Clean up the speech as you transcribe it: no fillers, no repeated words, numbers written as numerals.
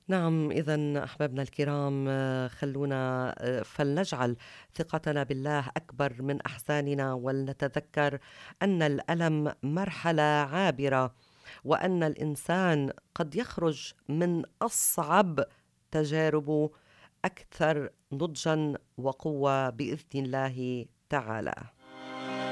نعم، إذا أحبابنا الكرام، خلونا فلنجعل ثقتنا بالله أكبر من أحزاننا، ولنتذكر أن الألم مرحلة عابرة، وأن الإنسان قد يخرج من أصعب تجاربه أكثر نضجا وقوة بإذن الله تعالى.